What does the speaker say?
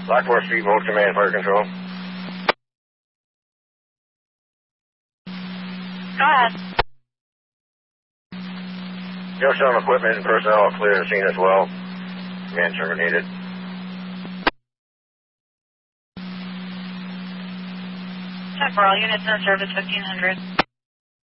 Blackmore Street, Road Command, Fire Control. Go ahead. Some equipment and personnel clear the scene as well. Man terminated. Check for all units in service 1500.